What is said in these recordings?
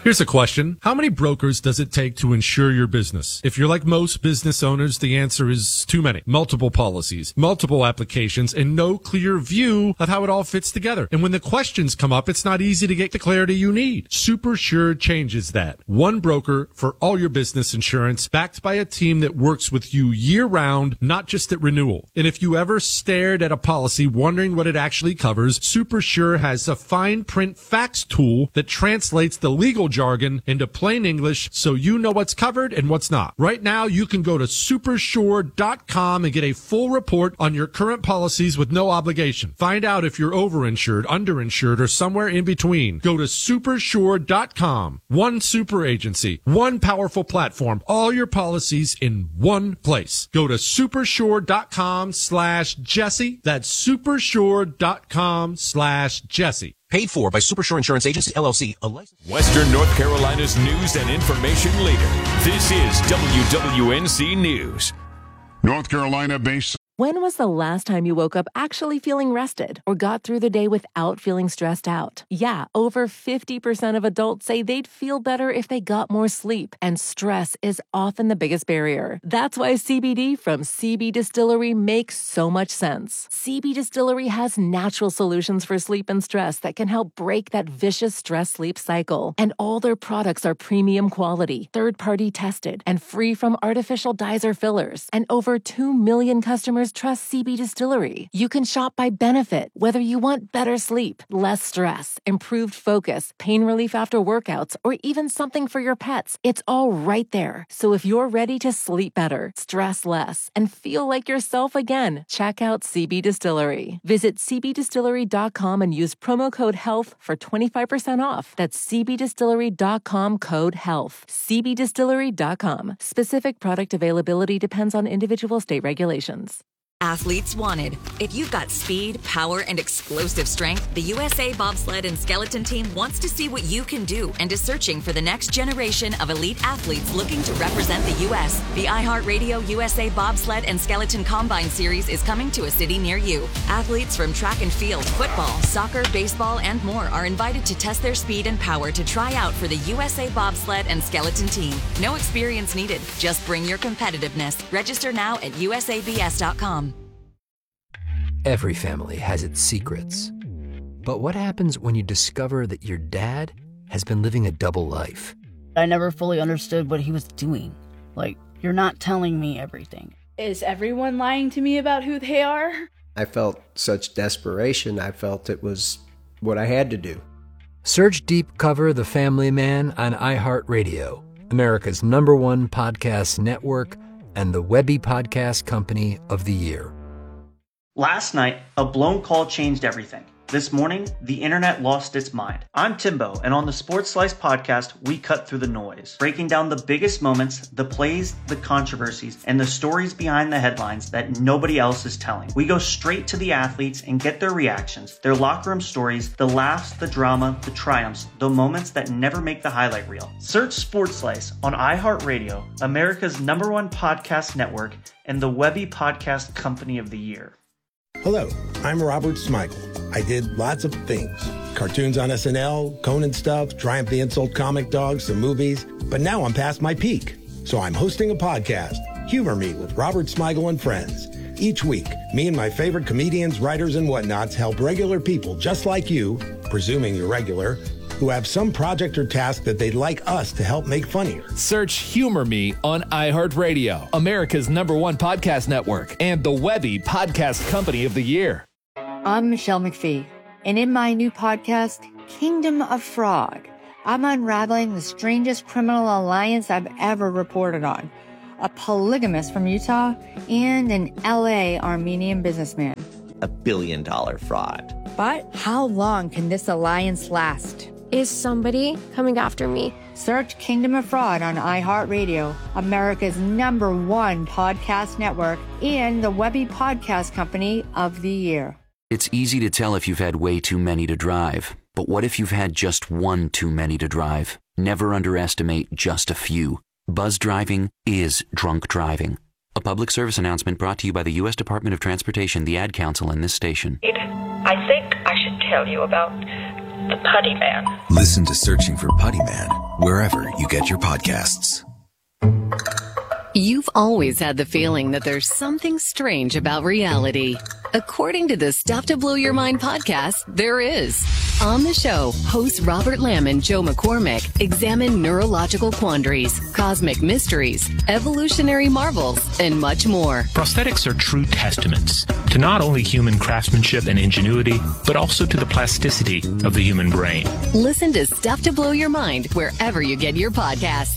Here's a question. How many brokers does it take to insure your business? If you're like most business owners, the answer is too many. Multiple policies, multiple applications, and no clear view of how it all fits together. And when the questions come up, it's not easy to get the clarity you need. SuperSure changes that. One broker for all your business insurance, backed by a team that works with you year-round, not just at renewal. And if you ever stared at a policy wondering what it actually covers, SuperSure has a fine print facts tool that translates the legal jargon into plain English so you know what's covered and what's not. Right now, you can go to supersure.com and get a full report on your current policies with no obligation. Find out if you're overinsured, underinsured, or somewhere in between. Go to supersure.com. One super agency, one powerful platform, all your policies in one place. Go to supersure.com/Jesse. That's supersure.com/Jesse. Paid for by Supersure Insurance Agency, LLC. Western North Carolina's news and information leader. This is WWNC News. North Carolina-based. When was the last time you woke up actually feeling rested or got through the day without feeling stressed out? Yeah, over 50% of adults say they'd feel better if they got more sleep, and stress is often the biggest barrier. That's why CBD from CB Distillery makes so much sense. CB Distillery has natural solutions for sleep and stress that can help break that vicious stress-sleep cycle. And all their products are premium quality, third-party tested, and free from artificial dyes or fillers. And over 2 million customers trust CB Distillery. You can shop by benefit, whether you want better sleep, less stress, improved focus, pain relief after workouts, or even something for your pets. It's all right there. So if you're ready to sleep better, stress less, and feel like yourself again, check out CB Distillery. Visit cbdistillery.com and use promo code HEALTH for 25% off. That's cbdistillery.com, code HEALTH. cbdistillery.com. Specific product availability depends on individual state regulations. Athletes wanted. If you've got speed, power, and explosive strength, the USA Bobsled and Skeleton Team wants to see what you can do and is searching for the next generation of elite athletes looking to represent the U.S. The iHeartRadio USA Bobsled and Skeleton Combine Series is coming to a city near you. Athletes from track and field, football, soccer, baseball, and more are invited to test their speed and power to try out for the USA Bobsled and Skeleton Team. No experience needed. Just bring your competitiveness. Register now at usabs.com. Every family has its secrets. But what happens when you discover that your dad has been living a double life? I never fully understood what he was doing. Like, you're not telling me everything. Is everyone lying to me about who they are? I felt such desperation. I felt it was what I had to do. Search Deep Cover The Family Man on iHeartRadio, America's #1 podcast network and the Webby Podcast Company of the Year. Last night, a blown call changed everything. This morning, the internet lost its mind. I'm Timbo, and on the Sports Slice podcast, we cut through the noise, breaking down the biggest moments, the plays, the controversies, and the stories behind the headlines that nobody else is telling. We go straight to the athletes and get their reactions, their locker room stories, the laughs, the drama, the triumphs, the moments that never make the highlight reel. Search Sports Slice on iHeartRadio, America's #1 podcast network, and the Webby Podcast Company of the Year. Hello, I'm Robert Smigel. I did lots of things. Cartoons on SNL, Conan stuff, Triumph the Insult Comic Dog, some movies. But now I'm past my peak. So I'm hosting a podcast, Humor Me with Robert Smigel and Friends. Each week, me and my favorite comedians, writers, and whatnots help regular people just like you, presuming you're regular, who have some project or task that they'd like us to help make funnier. Search Humor Me on iHeartRadio, America's #1 podcast network, and the Webby Podcast Company of the Year. I'm Michelle McPhee, and in my new podcast, Kingdom of Frog, I'm unraveling the strangest criminal alliance I've ever reported on. A polygamist from Utah and an LA Armenian businessman. $1 billion fraud. But how long can this alliance last? Is somebody coming after me? Search Kingdom of Fraud on iHeartRadio, America's #1 podcast network, and the Webby Podcast Company of the Year. It's easy to tell if you've had way too many to drive. But what if you've had just one too many to drive? Never underestimate just a few. Buzz driving is drunk driving. A public service announcement brought to you by the U.S. Department of Transportation, the Ad Council, and this station. I think I should tell you about the Putty Man. Listen to Searching for Putty Man wherever you get your podcasts. You've always had the feeling that there's something strange about reality. According to the Stuff to Blow Your Mind podcast, there is. On the show, hosts Robert Lamb and Joe McCormick examine neurological quandaries, cosmic mysteries, evolutionary marvels, and much more. Prosthetics are true testaments to not only human craftsmanship and ingenuity, but also to the plasticity of the human brain. Listen to Stuff to Blow Your Mind wherever you get your podcasts.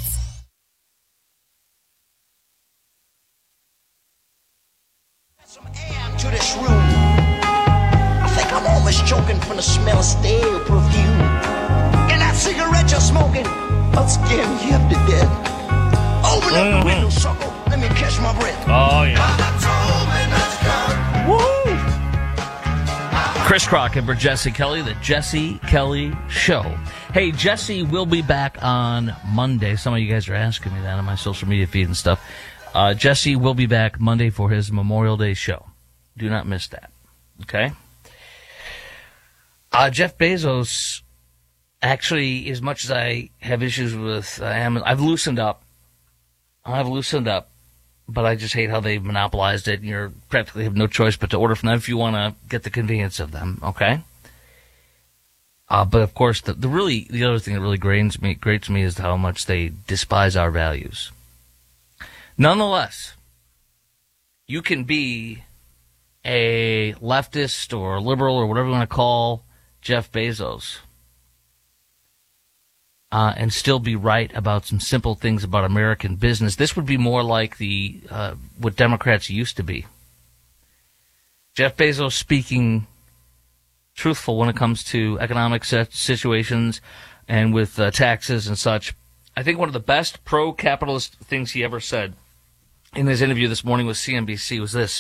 To this room, I think I'm almost choking from the smell of stale perfume. And that cigarette you're smoking, I'll scare you up to death. Open up the window, sucker, let me catch my breath. Oh, yeah. Woo! Chris Crock and Jesse Kelly, the Jesse Kelly Show. Hey, Jesse will be back on Monday. Some of you guys are asking me that on my social media feed and stuff. Jesse will be back Monday for his Memorial Day show. Do not miss that. Okay? Jeff Bezos, actually, as much as I have issues with Amazon, I've loosened up, but I just hate how they've monopolized it, and you practically have no choice but to order from them if you want to get the convenience of them, okay? But, of course, the other thing that really grates me is how much they despise our values. Nonetheless, you can be a leftist or liberal or whatever you want to call Jeff Bezos and still be right about some simple things about American business. This would be more like what Democrats used to be. Jeff Bezos speaking truthful when it comes to economic situations and with taxes and such. I think one of the best pro-capitalist things he ever said in his interview this morning with CNBC was this.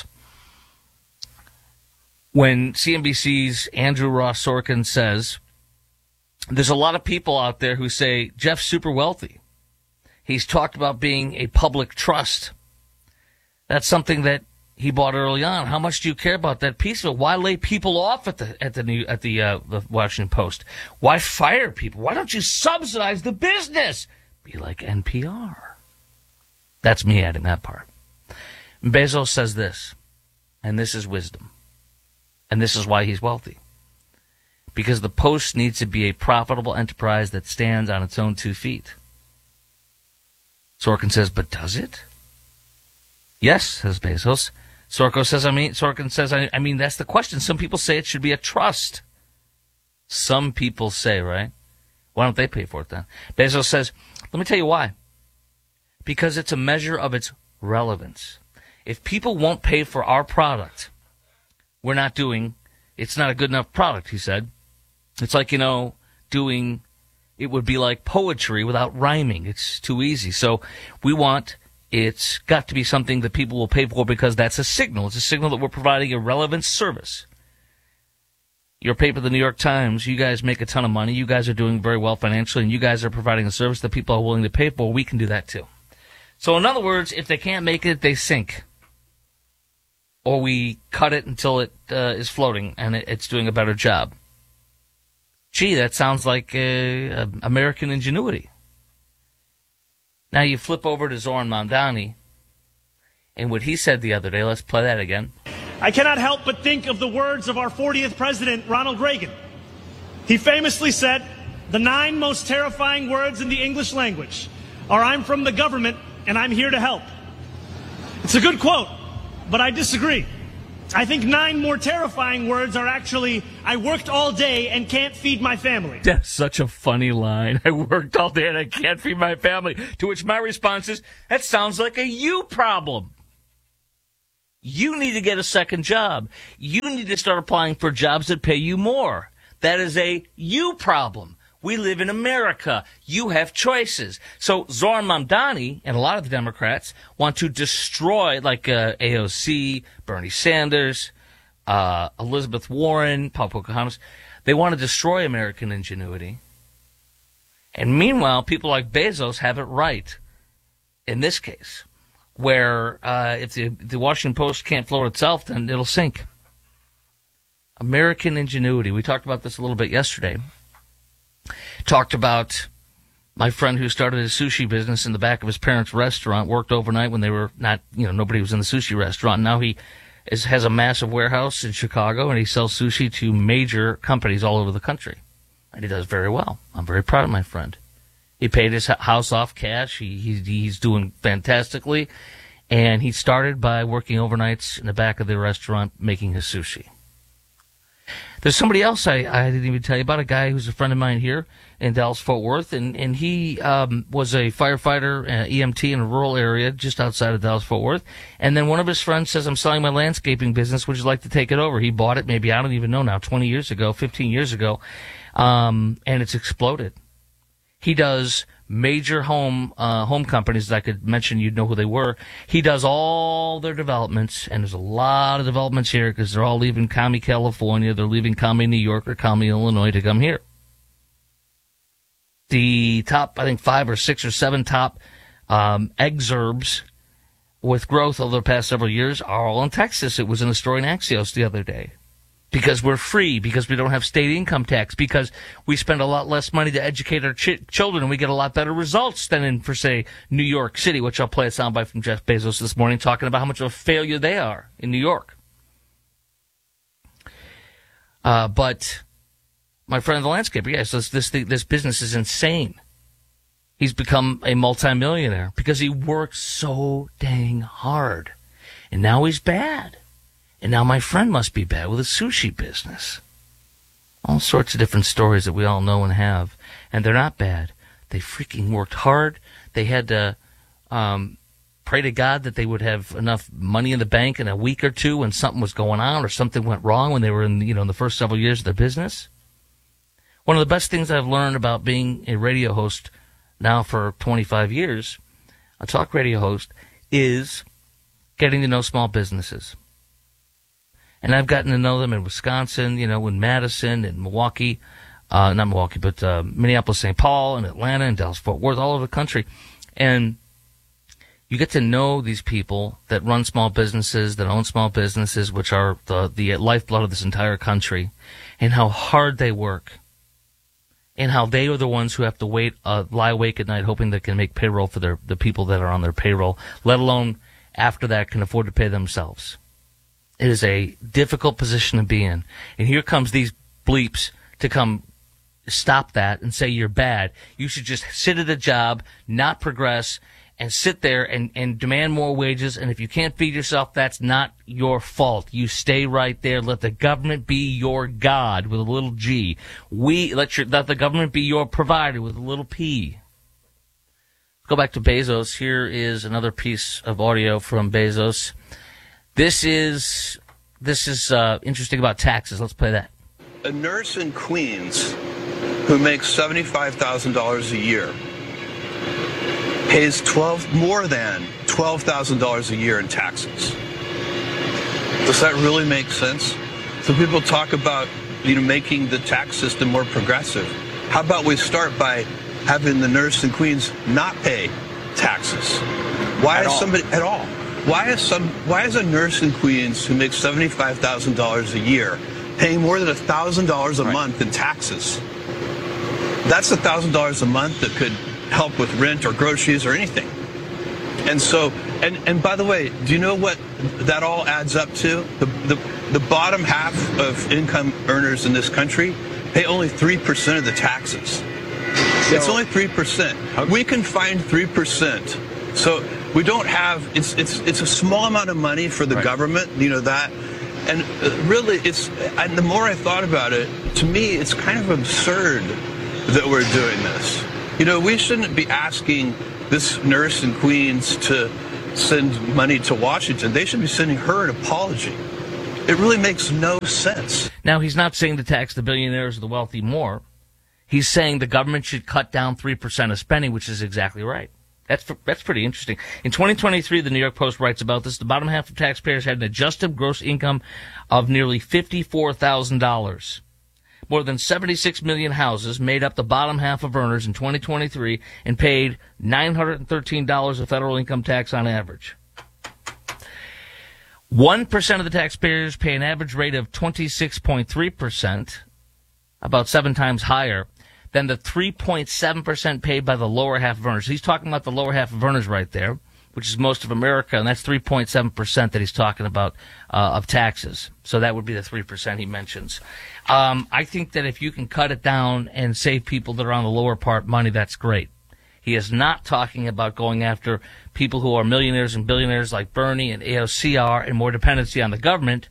When CNBC's Andrew Ross Sorkin says, there's a lot of people out there who say, Jeff's super wealthy. He's talked about being a public trust. That's something that he bought early on. How much do you care about that piece of it? Why lay people off at the Washington Post? Why fire people? Why don't you subsidize the business? Be like NPR. That's me adding that part. Bezos says this, and this is wisdom. And this is why he's wealthy. Because the Post needs to be a profitable enterprise that stands on its own 2 feet. Sorkin says, but does it? Yes, says Bezos. Sorkin says, I mean, that's the question. Some people say it should be a trust. Some people say, right? Why don't they pay for it then? Bezos says, let me tell you why. Because it's a measure of its relevance. If people won't pay for our product, it's not a good enough product, he said. It's like, it would be like poetry without rhyming. It's too easy. So it's got to be something that people will pay for because that's a signal. It's a signal that we're providing a relevant service. Your paper, the New York Times, you guys make a ton of money. You guys are doing very well financially, and you guys are providing a service that people are willing to pay for. We can do that too. So in other words, if they can't make it, they sink. Or we cut it until it is floating and it's doing a better job. Gee, that sounds like American ingenuity. Now you flip over to Zoran Mamdani and what he said the other day. Let's play that again. I cannot help but think of the words of our 40th president, Ronald Reagan. He famously said, the 9 most terrifying words in the English language are, I'm from the government and I'm here to help. It's a good quote. But I disagree. I think 9 more terrifying words are actually, I worked all day and can't feed my family. That's such a funny line. I worked all day and I can't feed my family. To which my response is, that sounds like a you problem. You need to get a second job. You need to start applying for jobs that pay you more. That is a you problem. We live in America. You have choices. So Zoran Mamdani and a lot of the Democrats want to destroy, like AOC, Bernie Sanders, Elizabeth Warren, Paul Pocahontas. They want to destroy American ingenuity. And meanwhile, people like Bezos have it right in this case, where if the Washington Post can't float itself, then it'll sink. American ingenuity. We talked about this a little bit yesterday. Talked about My friend who started his sushi business in the back of his parents' restaurant worked overnight when they were not, nobody was in the sushi restaurant. Now he has a massive warehouse in Chicago, and he sells sushi to major companies all over the country. And he does very well. I'm very proud of my friend. He paid his house off cash. He's doing fantastically. And he started by working overnights in the back of the restaurant making his sushi. There's somebody else I didn't even tell you about, a guy who's a friend of mine here in Dallas-Fort Worth, and he was a firefighter, EMT in a rural area just outside of Dallas-Fort Worth. And then one of his friends says, I'm selling my landscaping business. Would you like to take it over? He bought it maybe, I don't even know now, 20 years ago, 15 years ago, and it's exploded. He does major home companies that I could mention, you'd know who they were. He does all their developments, and there's a lot of developments here because they're all leaving Commie, California. They're leaving Commie, New York, or Commie, Illinois to come here. The top, I think, 5 or 6 or 7 top exurbs with growth over the past several years are all in Texas. It was in the story in Axios the other day. Because we're free, because we don't have state income tax, because we spend a lot less money to educate our children, and we get a lot better results than in, for say, New York City, which I'll play a soundbite from Jeff Bezos this morning talking about how much of a failure they are in New York. But my friend the landscaper, yes, this business is insane. He's become a multimillionaire because he works so dang hard. And now he's bad. And now my friend must be bad with a sushi business. All sorts of different stories that we all know and have. And they're not bad. They freaking worked hard. They had to pray to God that they would have enough money in the bank in a week or two when something was going on or something went wrong when they were in the first several years of their business. One of the best things I've learned about being a radio host now for 25 years, a talk radio host, is getting to know small businesses. And I've gotten to know them in Wisconsin, in Madison and Milwaukee, not Milwaukee, but Minneapolis, St. Paul, and Atlanta, and Dallas-Fort Worth, all over the country. And you get to know these people that run small businesses, that own small businesses, which are the lifeblood of this entire country, and how hard they work, and how they are the ones who have to lie awake at night hoping they can make payroll for the people that are on their payroll, let alone after that can afford to pay themselves. It is a difficult position to be in. And here comes these bleeps to come stop that and say you're bad. You should just sit at a job, not progress, and sit there and demand more wages. And if you can't feed yourself, that's not your fault. You stay right there. Let the government be your God with a little G. Let the government be your provider with a little P. Go back to Bezos. Here is another piece of audio from Bezos. This is interesting about taxes. Let's play that. A nurse in Queens who makes $75,000 a year pays more than $12,000 a year in taxes. Does that really make sense? So people talk about making the tax system more progressive. How about we start by having the nurse in Queens not pay taxes? Why is a nurse in Queens who makes $75,000 a year paying more than $1,000 a month in taxes? That's $1,000 a month that could help with rent or groceries or anything. And so, and by the way, do you know what that all adds up to? The bottom half of income earners in this country pay only 3% of the taxes. It's only 3%. We can find 3%. So we don't have, it's a small amount of money for the government, that. And really, and the more I thought about it, to me, it's kind of absurd that we're doing this. We shouldn't be asking this nurse in Queens to send money to Washington. They should be sending her an apology. It really makes no sense. Now, he's not saying to tax the billionaires or the wealthy more. He's saying the government should cut down 3% of spending, which is exactly right. That's pretty interesting. In 2023, the New York Post writes about this. The bottom half of taxpayers had an adjusted gross income of nearly $54,000. More than 76 million houses made up the bottom half of earners in 2023 and paid $913 of federal income tax on average. 1% of the taxpayers pay an average rate of 26.3%, about 7 times higher than the 3.7% paid by the lower half of earners. He's talking about the lower half of earners right there, which is most of America, and that's 3.7% that he's talking about of taxes. So that would be the 3% he mentions. I think that if you can cut it down and save people that are on the lower part money, that's great. He is not talking about going after people who are millionaires and billionaires like Bernie and AOC are, and more dependency on the government.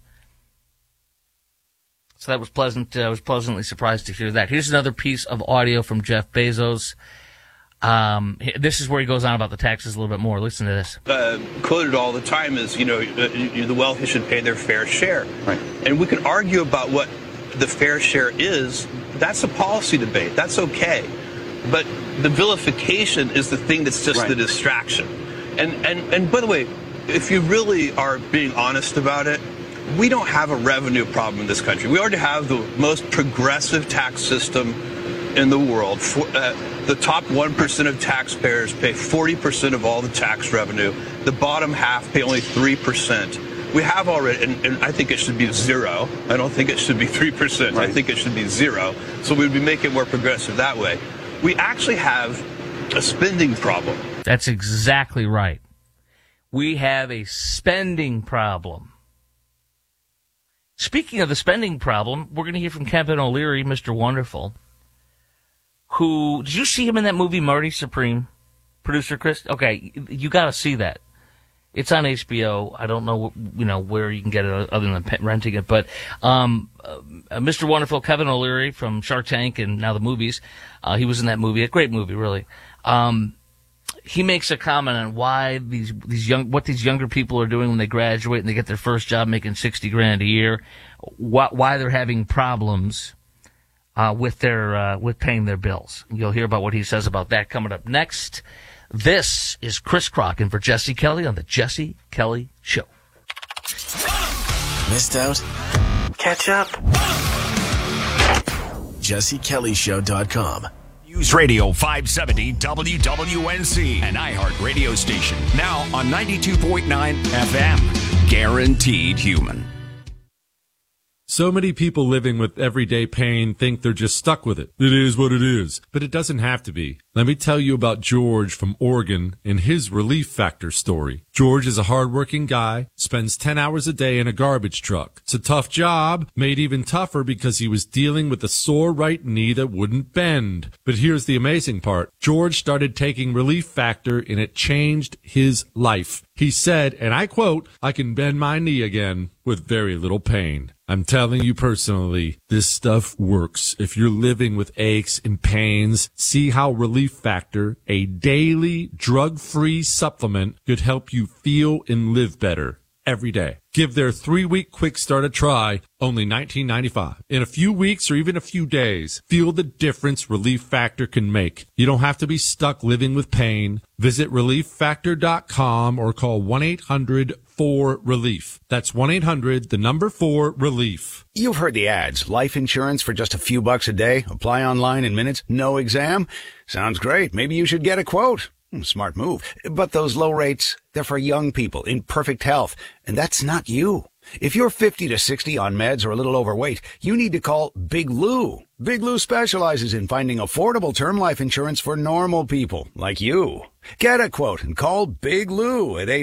So that was pleasant. I was pleasantly surprised to hear that. Here's another piece of audio from Jeff Bezos. This is where he goes on about the taxes a little bit more. Listen to this. Quoted all the time is, the wealthy should pay their fair share. Right. And we can argue about what the fair share is. That's a policy debate. That's okay. But the vilification is the thing that's just the distraction. And by the way, if you really are being honest about it, we don't have a revenue problem in this country. We already have the most progressive tax system in the world. The top 1% of taxpayers pay 40% of all the tax revenue. The bottom half pay only 3%. We have already, and I think it should be 0. I don't think it should be 3%. Right. I think it should be 0. So we'd be making it more progressive that way. We actually have a spending problem. That's exactly right. We have a spending problem. Speaking of the spending problem, we're going to hear from Kevin O'Leary, Mr. Wonderful, who, did you see him in that movie, Marty Supreme? Producer Chris? Okay, you got to see that. It's on HBO. I don't know, where you can get it other than renting it. But Mr. Wonderful, Kevin O'Leary from Shark Tank and now the movies, he was in that movie. A great movie, really. He makes a comment on why what these younger people are doing when they graduate and they get their first job making $60,000 a year, why they're having problems with paying their bills. You'll hear about what he says about that coming up next. This is Chris Crock for Jesse Kelly on the Jesse Kelly Show. Missed out? Catch up. JesseKellyShow.com. News Radio 570 WWNC, an iHeart radio station. Now on 92.9 FM. Guaranteed human. So many people living with everyday pain think they're just stuck with it. It is what it is. But it doesn't have to be. Let me tell you about George from Oregon and his Relief Factor story. George is a hardworking guy, spends 10 hours a day in a garbage truck. It's a tough job, made even tougher because he was dealing with a sore right knee that wouldn't bend. But here's the amazing part. George started taking Relief Factor and it changed his life. He said, and I quote, "I can bend my knee again with very little pain." I'm telling you personally, this stuff works. If you're living with aches and pains, see how Relief Factor, a daily drug-free supplement, could help you feel and live better every day. Give their 3-week quick start a try, only $19.95. In a few weeks or even a few days, feel the difference Relief Factor can make. You don't have to be stuck living with pain. Visit ReliefFactor.com or call 1-800-4RELIEF. That's 1-800-4RELIEF. You've heard the ads. Life insurance for just a few bucks a day. Apply online in minutes. No exam. Sounds great. Maybe you should get a quote. Smart move. But those low rates, they're for young people in perfect health. And that's not you. If you're 50 to 60 on meds or a little overweight, you need to call Big Lou. Big Lou specializes in finding affordable term life insurance for normal people like you. Get a quote and call Big Lou at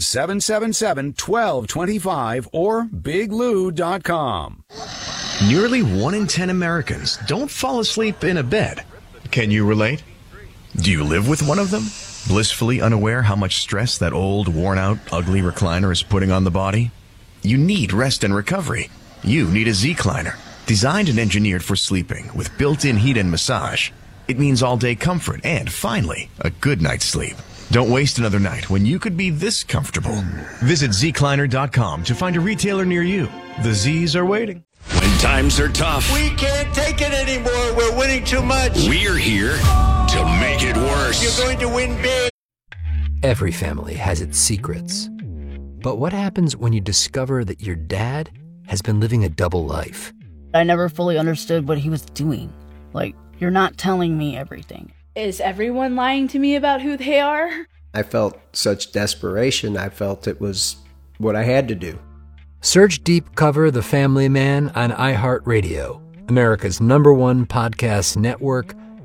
800-777-1225 or biglou.com. Nearly 1 in 10 Americans don't fall asleep in a bed. Can you relate? Do you live with one of them? Blissfully unaware how much stress that old, worn-out, ugly recliner is putting on the body? You need rest and recovery. You need a Z-Cliner. Designed and engineered for sleeping with built-in heat and massage. It means all-day comfort and, finally, a good night's sleep. Don't waste another night when you could be this comfortable. Visit zcliner.com to find a retailer near you. The Z's are waiting. When times are tough, we can't take it anymore. We're winning too much. We're here to make it worse. You're going to win big. Every family has its secrets. But what happens when you discover that your dad has been living a double life? I never fully understood what he was doing. Like, you're not telling me everything. Is everyone lying to me about who they are? I felt such desperation. I felt it was what I had to do. Search Deep Cover The Family Man on iHeartRadio, America's #1 podcast network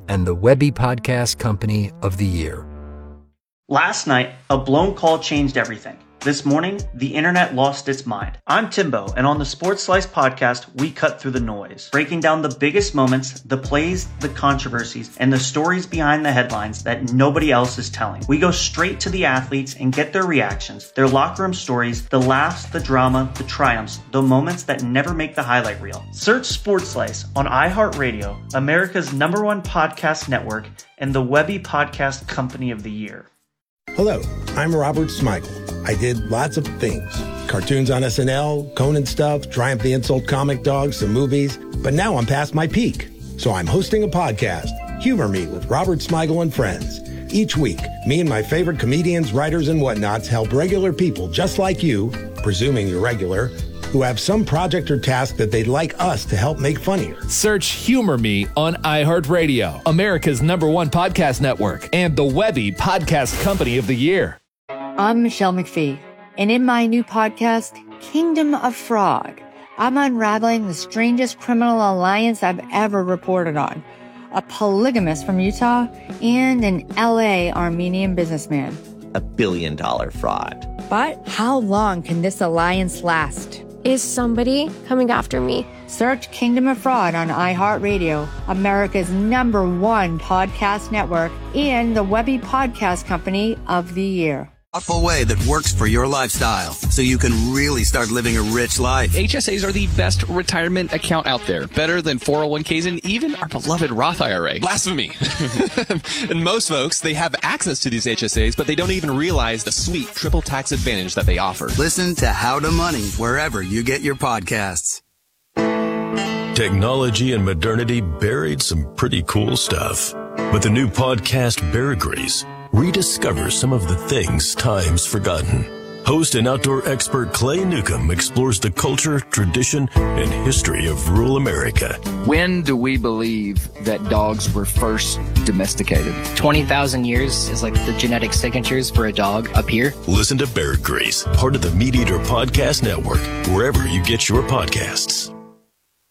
and the Webby Podcast Company of the Year. Last night, a blown call changed everything. This morning, the internet lost its mind. I'm Timbo, and on the Sports Slice podcast, we cut through the noise, breaking down the biggest moments, the plays, the controversies, and the stories behind the headlines that nobody else is telling. We go straight to the athletes and get their reactions, their locker room stories, the laughs, the drama, the triumphs, the moments that never make the highlight reel. Search Sports Slice on iHeartRadio, America's #1 podcast network, and the Webby Podcast Company of the Year. Hello, I'm Robert Smigel. I did lots of things. Cartoons on SNL, Conan stuff, Triumph the Insult Comic Dog, some movies. But now I'm past my peak. So I'm hosting a podcast, Humor Me with Robert Smigel and Friends. Each week, me and my favorite comedians, writers, and whatnots help regular people just like you, presuming you're regular, who have some project or task that they'd like us to help make funnier. Search Humor Me on iHeartRadio, America's #1 podcast network, and the Webby Podcast Company of the Year. I'm Michelle McPhee, and in my new podcast, Kingdom of Frog, I'm unraveling the strangest criminal alliance I've ever reported on. A polygamist from Utah and an LA Armenian businessman. $1 billion fraud. But how long can this alliance last? Is somebody coming after me? Search Kingdom of Fraud on iHeartRadio, America's #1 podcast network, and the Webby Podcast Company of the Year. Thoughtful way that works for your lifestyle, so you can really start living a rich life. HSAs are the best retirement account out there. Better than 401ks and even our beloved Roth IRA. Blasphemy. And most folks, they have access to these HSAs, but they don't even realize the sweet triple tax advantage that they offer. Listen to How to Money wherever you get your podcasts. Technology and modernity buried some pretty cool stuff. But the new podcast, Bear Grease, rediscovers some of the things time's forgotten. Host and outdoor expert Clay Newcomb explores the culture, tradition, and history of rural America. When do we believe that dogs were first domesticated? 20,000 years is like the genetic signatures for a dog up here. Listen to Bear Grease, part of the Meat Eater Podcast Network, wherever you get your podcasts.